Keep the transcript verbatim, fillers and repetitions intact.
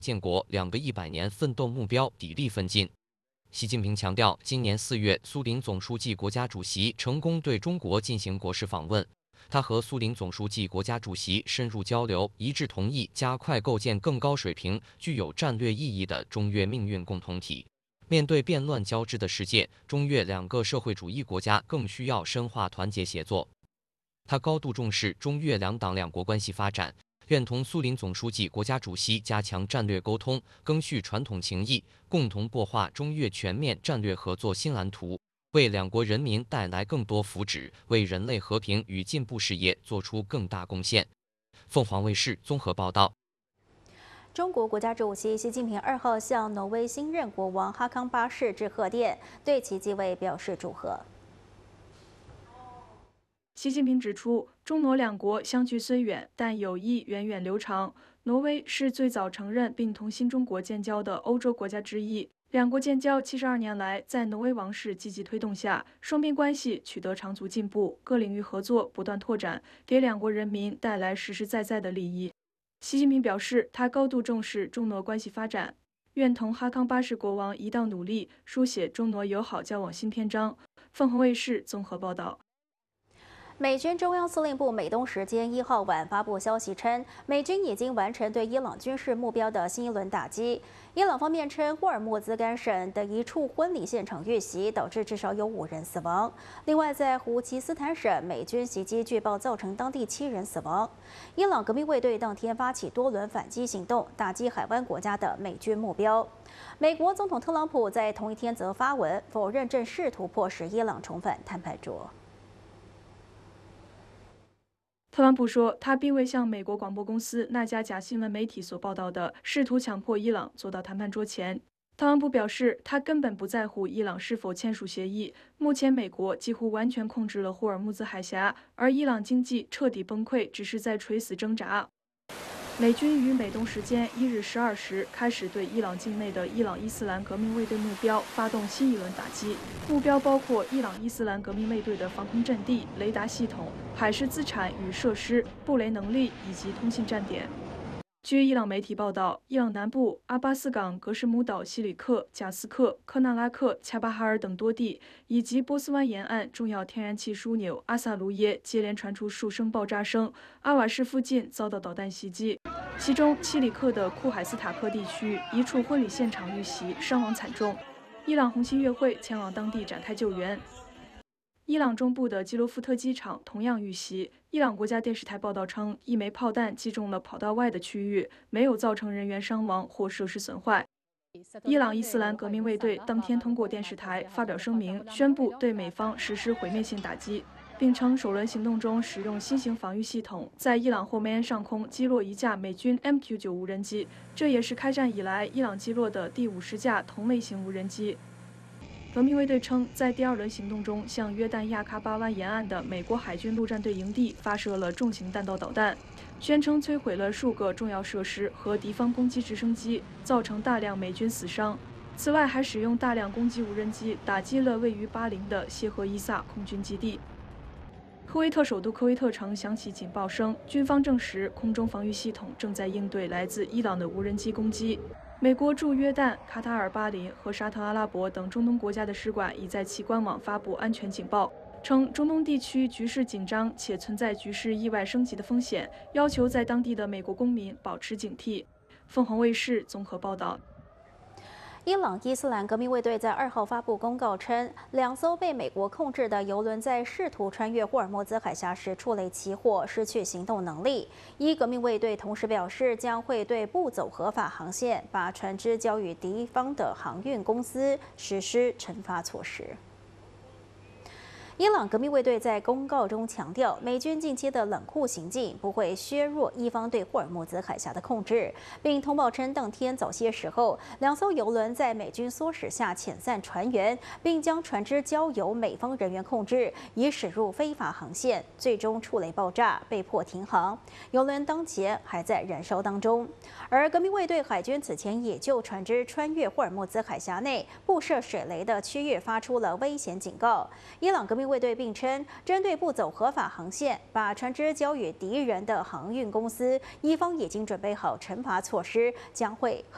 建国两个一百年奋斗目标砥砺奋进。习近平强调，今年四月，苏林总书记、国家主席成功对中国进行国事访问。他和苏林总书记、国家主席深入交流，一致同意加快构建更高水平、具有战略意义的中越命运共同体。面对变乱交织的世界，中越两个社会主义国家更需要深化团结协作。他高度重视中越两党两国关系发展，愿同苏林总书记、国家主席加强战略沟通，赓续传统情谊，共同擘画中越全面战略合作新蓝图，为两国人民带来更多福祉，为人类和平与进步事业做出更大贡献。凤凰卫视综合报道。 中国国家主席习近平二号向挪威新任国王哈康八世致贺电，对其继位表示祝贺。 习近平指出，中挪两国相距虽远，但友谊源远流长。挪威是最早承认并同新中国建交的欧洲国家之一。两国建交七十二年来，在挪威王室积极推动下，双边关系取得长足进步，各领域合作不断拓展，给两国人民带来实实在在的利益。习近平表示，他高度重视中挪关系发展，愿同哈康八世国王一道努力，书写中挪友好交往新篇章。凤凰卫视综合报道。 美军中央司令部美东时间一号晚发布消息称，美军已经完成对伊朗军事目标的新一轮打击。伊朗方面称，霍尔木兹干省的一处婚礼现场遇袭，导致至少有五人死亡。另外，在胡奇斯坦省，美军袭击据报造成当地七人死亡。伊朗革命卫队当天发起多轮反击行动，打击海湾国家的美军目标。美国总统特朗普在同一天则发文否认正试图迫使伊朗重返谈判桌。 特朗普说，他并未像美国广播公司那家假新闻媒体所报道的，试图强迫伊朗坐到谈判桌前。特朗普表示，他根本不在乎伊朗是否签署协议。目前，美国几乎完全控制了霍尔木兹海峡，而伊朗经济彻底崩溃只是在垂死挣扎。美军于美东时间一日十二时开始对伊朗境内的伊朗伊斯兰革命卫队目标发动新一轮打击，目标包括伊朗伊斯兰革命卫队的防空阵地、雷达系统、海事资产与设施、布雷能力以及通信站点。据伊朗媒体报道，伊朗南部阿巴斯港、格什姆岛、西里克、贾斯克、科纳拉克、恰巴哈尔等多地，以及波斯湾沿岸重要天然气枢纽阿萨卢耶接连传出数声爆炸声，阿瓦市附近遭到导弹袭击。其中，七里克的库海斯塔克地区一处婚礼现场遇袭，伤亡惨重。伊朗红新月会前往当地展开救援。伊朗中部的基罗夫特机场同样遇袭。伊朗国家电视台报道称，一枚炮弹击中了跑道外的区域，没有造成人员伤亡或设施损坏。伊朗伊斯兰革命卫队当天通过电视台发表声明，宣布对美方实施毁灭性打击，并称首轮行动中使用新型防御系统，在伊朗霍梅恩上空击落一架美军 M Q 九无人机，这也是开战以来伊朗击落的第五十架同类型无人机。革命卫队称，在第二轮行动中，向约旦亚喀巴湾沿岸的美国海军陆战队营地发射了重型弹道导弹，宣称摧毁了数个重要设施和敌方攻击直升机，造成大量美军死伤。此外，还使用大量攻击无人机打击了位于巴林的谢赫伊萨空军基地。科威特首都科威特城响起警报声，军方证实空中防御系统正在应对来自伊朗的无人机攻击。美国驻约旦、卡塔尔、巴林和沙特阿拉伯等中东国家的使馆已在其官网发布安全警报，称中东地区局势紧张且存在局势意外升级的风险，要求在当地的美国公民保持警惕。凤凰卫视综合报道。 伊朗伊斯兰革命卫队在二号发布公告称，两艘被美国控制的油轮在试图穿越霍尔木兹海峡时触雷起火，失去行动能力。伊革命卫队同时表示，将会对不走合法航线、把船只交予敌方的航运公司实施惩罚措施。伊朗革命卫队在公告中强调，美军近期的冷酷行径不会削弱伊方对霍尔木兹海峡的控制，并通报称，当天早些时候，两艘油轮在美军唆使下遣散船员，并将船只交由美方人员控制，以驶入非法航线，最终触雷爆炸，被迫停航。油轮当前还在燃烧当中。而革命卫队海军此前也就船只穿越霍尔木兹海峡内布设水雷的区域发出了危险警告。伊朗革命卫队并称，针对不走合法航线、把船只交予敌人的航运公司，伊方已经准备好惩罚措施，将会